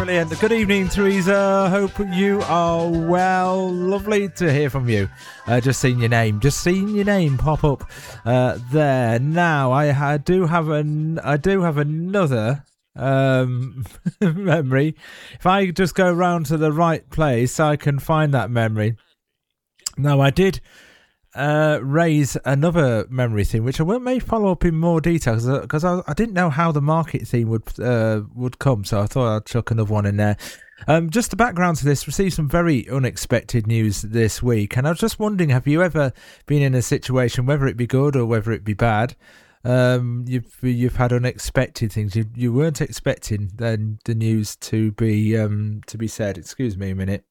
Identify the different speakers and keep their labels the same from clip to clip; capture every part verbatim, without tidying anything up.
Speaker 1: Brilliant. Good evening, Teresa. Hope you are well. Lovely to hear from you. Uh, just seen your name. Just seen your name pop up uh, there. Now, I, I do have an. I do have another um, memory. If I just go round to the right place, I can find that memory. Now, I did uh, raise another memory theme, which I will may follow up in more detail because I, I didn't know how the market theme would uh, would come, so I thought I'd chuck another one in there. Um, just the background to this, received some very unexpected news this week, and I was just wondering, have you ever been in a situation, whether it be good or whether it be bad, um, you've you've had unexpected things you you weren't expecting then the news to be um, to be said. Excuse me a minute.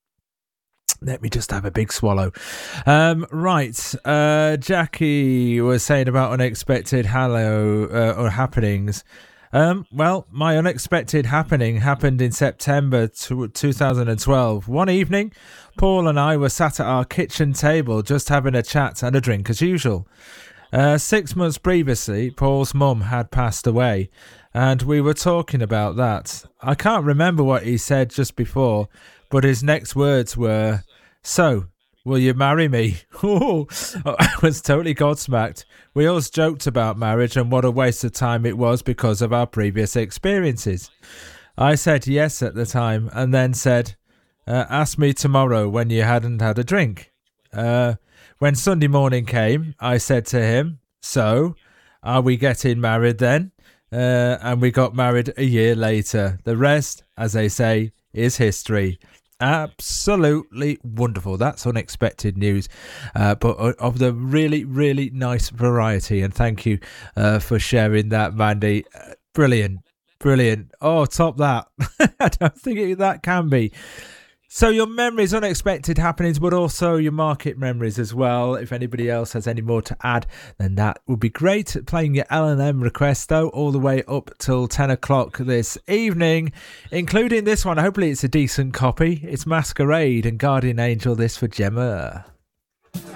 Speaker 1: Let me just have a big swallow. Um, right, uh, Jackie was saying about unexpected hello uh, or happenings. Um, well, my unexpected happening happened in September two thousand twelve. One evening, Paul and I were sat at our kitchen table just having a chat and a drink as usual. Uh, six months previously, Paul's mum had passed away, and we were talking about that. I can't remember what he said just before, but his next words were, "So, will you marry me?" Oh, I was totally gobsmacked. We all joked about marriage and what a waste of time it was because of our previous experiences. I said yes at the time and then said, uh, ask me tomorrow when you hadn't had a drink. Uh, when Sunday morning came, I said to him, "So, are we getting married then?" Uh, and we got married a year later. The rest, as they say, is history. Absolutely wonderful. That's unexpected news, uh, but of the really, really nice variety. And thank you uh, for sharing that, Mandy. Uh, brilliant, brilliant. Oh, top that. I don't think it, that can be. So your memories, unexpected happenings, but also your market memories as well. If anybody else has any more to add, then that would be great. Playing your L and M request, though, all the way up till ten o'clock this evening, including this one. Hopefully it's a decent copy. It's Masquerade and Guardian Angel, this for Gemma.